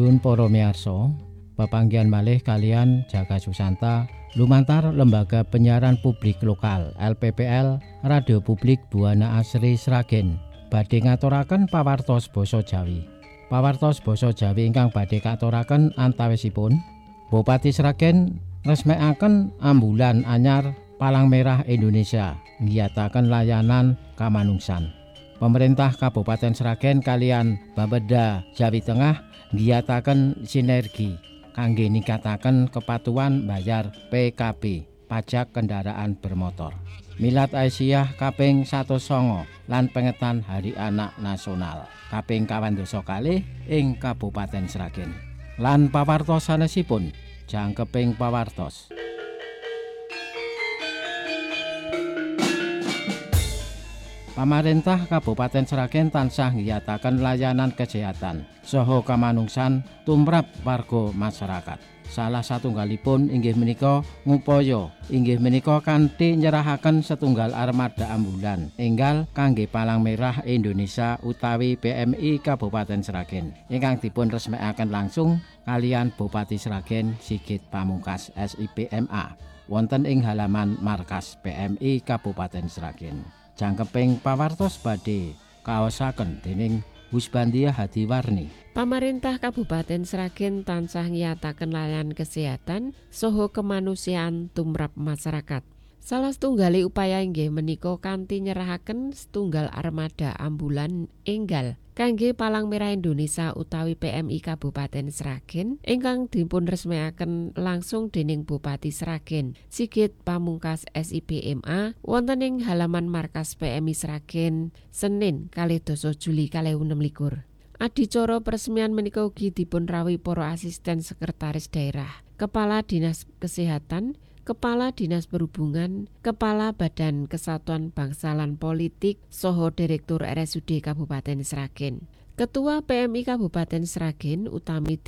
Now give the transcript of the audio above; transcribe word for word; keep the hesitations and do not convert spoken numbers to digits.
Nuwun para miyarsa, pepanggihan malih kalian Jaka Susanta lumantar Lembaga Penyiaran Publik Lokal L P P L Radio Publik Buana Asri Sragen badhe ngaturaken pawartos basa Jawi. Pawartos basa Jawi ingkang badhe katuraken antawisipun Bupati Sragen resmekaken ambulan anyar Palang Merah Indonesia ngiyataken layanan kamanungsan. Pemerintah Kabupaten Sragen kalian Bapeda Jawi Tengah ngiyataken sinergi kangge ningkataken kepatuhan bayar P K B pajak kendaraan bermotor. Milad Aisyah kaping satus sanga lan pengetan Hari Anak Nasional kaping kawan dasa kalih ing Kabupaten Sragen. Lan pawartos sanesipun jangkeping pawartos. Pamarentah Kabupaten Sragen tansah ngiyataken layanan kesehatan saha kamanungsan tumrap warga masyarakat. Salah satunggalipun inggih menika ngupaya inggih menika kanthi nyerahaken setunggal armada ambulan enggal kangge Palang Merah Indonesia utawi P M I Kabupaten Sragen ingkang dipun resmekaken langsung kalian Bupati Sragen Sigit Pamungkas S I P M A wonten ing halaman markas P M I Kabupaten Sragen. Jangkeping pawartos badhe kaosaken dening Husbandia Hadiwarni. Pamarentah Kabupaten Sragen tansah ngiyataken layanan kesehatan saha kemanusiaan tumrap masyarakat. Salah setunggali upaya inggih menika kanthi nyerahaken setunggal armada ambulan enggal kangge Palang Merah Indonesia utawi P M I Kabupaten Sragen ingkang dipun resmekaken langsung dening Bupati Sragen Sigit Pamungkas S I P M A wonten ing halaman markas P M I Sragen Senin kalih dasa Juli kalih enem likur. Adicara peresmian menika ugi dipun rawuhi para asisten sekretaris daerah, kepala dinas kesehatan, Kepala Dinas Perhubungan, Kepala Badan Kesatuan Bangsa lan Politik, saha Direktur R S U D Kabupaten Sragen. Ketua P M I Kabupaten Sragen utami